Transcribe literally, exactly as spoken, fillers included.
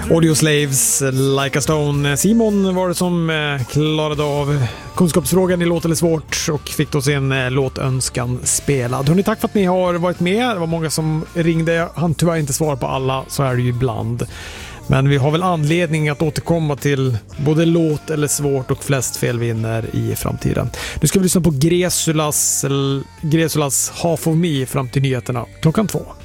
Audio Slaves, Like a Stone. Simon var det som klarade av kunskapsfrågan i Låt eller svårt och fick då sin låtönskan spelad. Hörrni, tack för att ni har varit med. Det var många som ringde. Jag hann tyvärr inte svara på alla, så är det ju ibland. Men vi har väl anledning att återkomma till både låt eller svårt och flest fel vinner i framtiden. Nu ska vi lyssna på Gresulas, Gresulas Half of Me fram till nyheterna klockan två.